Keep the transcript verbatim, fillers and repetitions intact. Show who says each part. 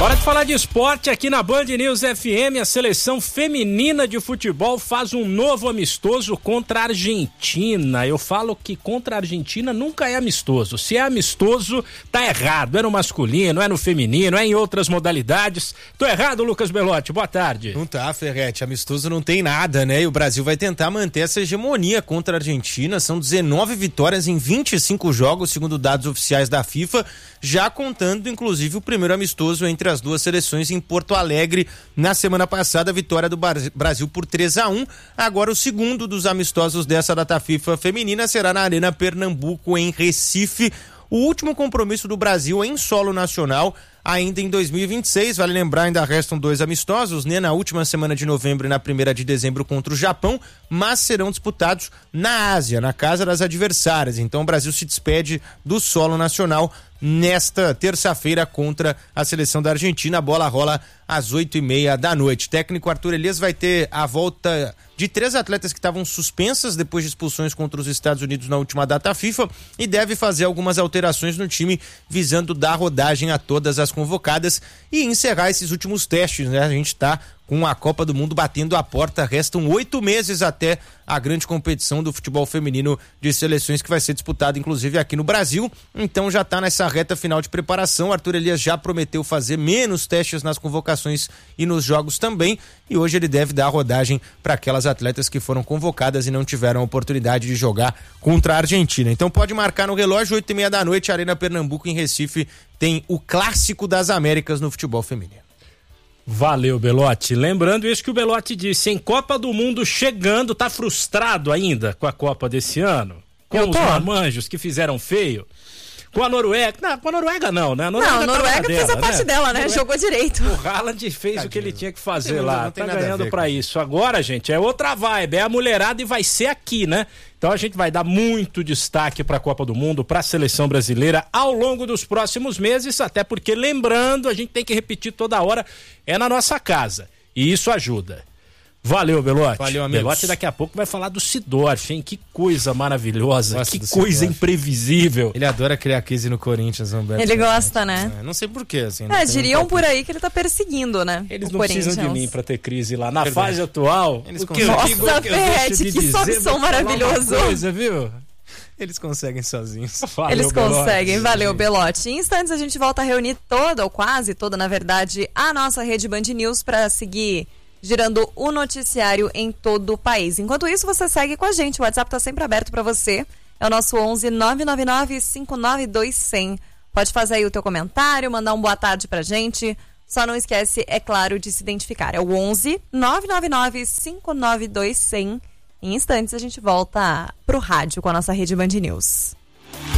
Speaker 1: Hora de falar de esporte aqui na Band News F M. A seleção feminina de futebol faz um novo amistoso contra a Argentina. Eu falo que contra a Argentina nunca é amistoso. Se é amistoso, tá errado. É no masculino, é no feminino, é em outras modalidades. Tô errado, Lucas Belotti? Boa tarde.
Speaker 2: Não tá, Ferretti. Amistoso não tem nada, né? E o Brasil vai tentar manter essa hegemonia contra a Argentina. São dezenove vitórias em vinte e cinco jogos, segundo dados oficiais da FIFA, já contando, inclusive, o primeiro amistoso entre as duas seleções em Porto Alegre na semana passada, a vitória do Brasil por três a um. Agora o segundo dos amistosos dessa data FIFA feminina será na Arena Pernambuco, em Recife. O último compromisso do Brasil em solo nacional ainda em dois mil e vinte e seis, vale lembrar, ainda restam dois amistosos, né, na última semana de novembro e na primeira de dezembro contra o Japão, mas serão disputados na Ásia, na casa das adversárias. Então o Brasil se despede do solo nacional nesta terça-feira contra a seleção da Argentina. A bola rola às oito e meia da noite. Técnico Arthur Elias vai ter a volta de três atletas que estavam suspensas depois de expulsões contra os Estados Unidos na última data FIFA e deve fazer algumas alterações no time, visando dar rodagem a todas as convocadas e encerrar esses últimos testes, né? A gente está com a Copa do Mundo batendo a porta, restam oito meses até a grande competição do futebol feminino de seleções, que vai ser disputada inclusive aqui no Brasil. Então já está nessa reta final de preparação. Arthur Elias já prometeu fazer menos testes nas convocações e nos jogos também, e hoje ele deve dar rodagem para aquelas atletas que foram convocadas e não tiveram a oportunidade de jogar contra a Argentina. Então pode marcar no relógio, oito e meia da noite, Arena Pernambuco, em Recife, tem o Clássico das Américas no futebol feminino.
Speaker 1: Valeu, Belotti. Lembrando isso que o Belotti disse, em Copa do Mundo chegando, tá frustrado ainda com a Copa desse ano? Com os marmanjos que fizeram feio? Com a Noruega? Não, com a Noruega não, né? A Noruega,
Speaker 3: não, a Noruega fez a parte né? dela, né? Noruega... Jogou direito.
Speaker 1: O Haaland fez Tadinho. o que ele tinha que fazer não, lá. Não tá ganhando pra isso. Agora, gente, é outra vibe. É a mulherada e vai ser aqui, né? Então a gente vai dar muito destaque pra Copa do Mundo, pra seleção brasileira ao longo dos próximos meses, até porque, lembrando, a gente tem que repetir toda hora, é na nossa casa. E isso ajuda. Valeu, Belotti.
Speaker 2: Valeu, amigos.
Speaker 1: Belotti daqui a pouco vai falar do Sidorf, hein? Que coisa maravilhosa, gosto que coisa Sidorf. imprevisível.
Speaker 2: Ele adora criar crise no Corinthians, Humberto.
Speaker 3: Ele gosta, né?
Speaker 2: É, não sei porquê, assim.
Speaker 3: É, diriam por aí que ele tá perseguindo, né?
Speaker 1: Eles não precisam de mim pra ter crise lá. Na Verdade. fase atual,
Speaker 3: Eles o que eu Nossa, digo, Ferretti, que solução maravilhosa.
Speaker 1: Coisa, viu?
Speaker 2: Eles conseguem sozinhos.
Speaker 3: Valeu, Eles conseguem, Belotti. Valeu, Belotti. Em instantes a gente volta a reunir toda, ou quase toda, na verdade, a nossa rede Band News pra seguir girando o noticiário em todo o país. Enquanto isso, você segue com a gente. O WhatsApp está sempre aberto para você. É o nosso onze nove nove nove cinco nove dois zero zero. Pode fazer aí o teu comentário, mandar um boa tarde pra gente. Só não esquece, é claro, de se identificar. É o onze nove nove nove cinco nove dois zero zero. Em instantes, a gente volta pro rádio com a nossa rede Band News.